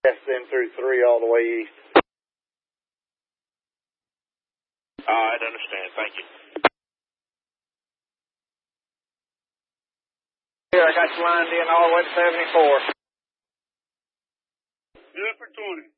Pass them through 3 all the way east. All right, understand. Thank you. Here, I got you lined in all the way to 74. Good for 20.